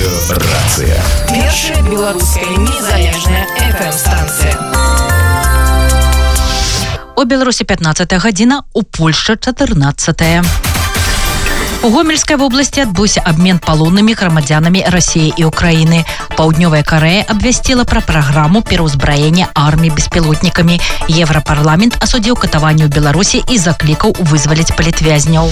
Радыёрацыя. Першая беларуская незалежная FM-станція. У Беларусі 15 гадзіна, у Польшчы 14. У Гомельскай вобласці адбыўся абмен палоннымі грамадзянамі Расіі і Украіны. Паўднёвая Карэя абвясціла пра праграму пераўзбраення арміі беспілотнікамі. Еўрапарламент асудзіў катаванне ў Беларусі і заклікаў вызваліць палітвязняў.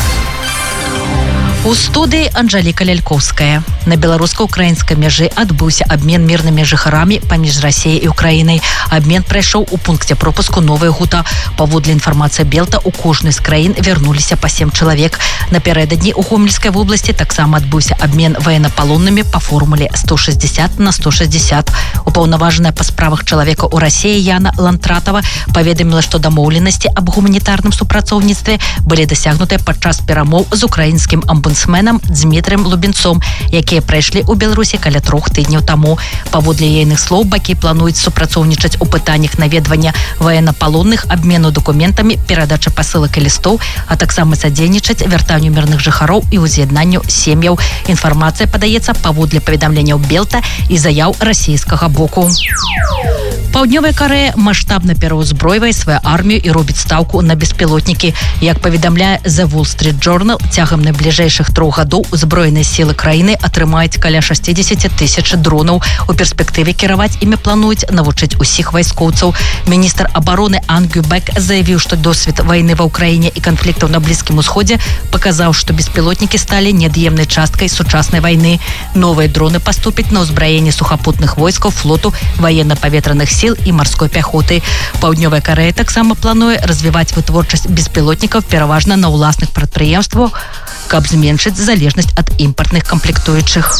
У студыі Анжэліка Лялькоўская. На беларуска-украінскай мяжы адбыўся абмен мірнымі жыхарамі паміж Расіяй і Украінай. Абмен прайшоў у пункце пропуску Новая Гута. Паводле інфармацыі Белта, у кожнай з краін вярнуліся па 7 чалавек. Напярэдадні ў Гомельскай вобласці таксама адбыўся абмен ваеннапалоннымі па формуле 160/160. Упаўнаважаная па справах чалавека ў Расіі Яна Лантратава паведаміла, што дамоўленасці аб гуманітарным супрацоўніцтве былі дасягнутыя падчас перамоў з украінскім амбудсменам Дмітрыем Лубенцом, якія прайшлі ў Беларусі каля 3 тыдняў таму. Паводле ейных слоў, бакі плануюць супрацоўнічаць у пытаннях наведвання ваеннапалонных, абмену дакументамі, перадачы пасылак і лістоў, а таксама садзейнічаць вяртанню мірных жыхароў і ўз'яднанню сем'яў. Інфармацыя падаецца паводле паведамленняў Белта і заяў расійскага боку. Паўднёвая Карэя маштабна пераўзбройвае сваю армію і робіць стаўку на беспілотнікі. Як паведамляе The Wall Street Journal, цягам найбліжэйшых 3 гадоў узброеныя сілы краіны атрымаюць каля 60 тысяч дронаў. У перспектыве кіраваць імі плануюць навучыць усіх вайскоўцаў. Міністр абароны Ан Гюбек заявіў, што досвед вайны ва ўкраіне і канфліктаў на Блізкім Усходзе паказаў, што беспілотнікі сталі неад'емнай часткай сучаснай вайны. Новыя дроны паступяць на ўзбраенне сухапутных войскаў, флоту, ваенна-паветраных сіл і марской пяхоты. Паўднёвая Карэя таксама плануе развіваць вытворчасць беспілотнікаў пераважна на ўласных прадпрыемствах, каб зменшыць залежнасць ад імпартных камплектуючых.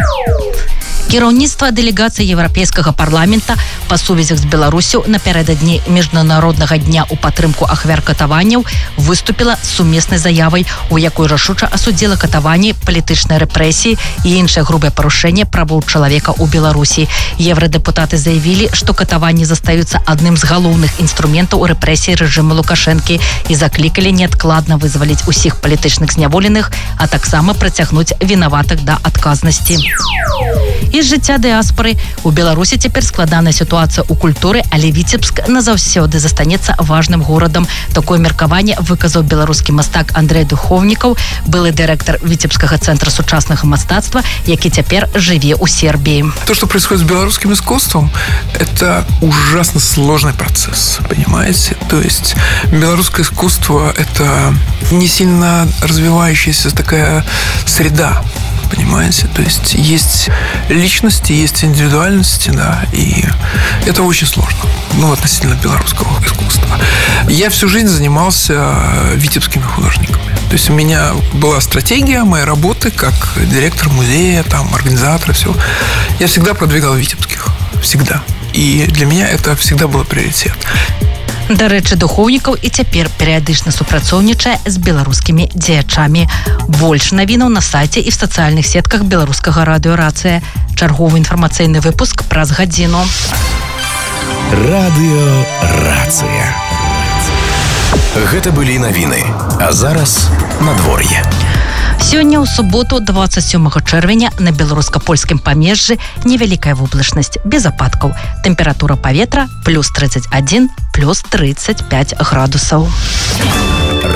Кіраўніцтва дэлегацыі Еўрапейскага парламента па сувязях з Беларусю напярэдадні міжнароднага дня ў падтрымку ахвяр катаванняў выступіла з сумеснай заявай, у якой рашуча асудзіла катаванні, палітычныя рэпрэсіі і іншыя грубыя парушэнні правоў чалавека ў Беларусі. Еўрадэпутаты заявілі, што катаванні застаюцца адным з галоўных інструментаў рэпрэсій рэжыму Лукашэнкі і заклікалі неадкладна вызваліць усіх палітычных зняволеных, а таксама прыцягнуць вінаватых да адказнасці. З жыцця дыаспоры у Беларусі цяпер складаная сітуацыя ў культуры, але Віцебск назаўсёды застанецца важным горадам. Такое меркаванне выказаў беларускі мастак Андрэй Духоўнікаў, былы дырэктар Віцебскага цэнтра сучаснага мастацтва, які цяпер жыве ў Сербии. То, что происходит с белорусским искусством, это ужасно сложный процесс, понимаете? То есть белорусское искусство — это не сильно развивающаяся такая среда, понимаете? То есть есть личности, есть индивидуальности, да, и это очень сложно, относительно белорусского искусства. Я всю жизнь занимался витебскими художниками. То есть у меня была стратегия моей работы как директор музея, там, организатор, все. Я всегда продвигал витебских, всегда. И для меня это всегда был приоритет. Дарэчы, Духоўнікаў і цяпер перыядычна супрацоўнічае з беларускімі дзеячамі. Больш навінаў на сайце і в сацыяльных сетках беларускага радыёрацыя. Чарговы інфармацыйны выпуск праз гадзіну. Радыёрацыя. Гэта былі навіны. А зараз надвор'е. Сёння ў суботу, 27 чэрвеня, на беларуска-польскім памежжы невялікая воблачнасць, без ападкаў. Тэмпература паветра +31, +35 градусаў.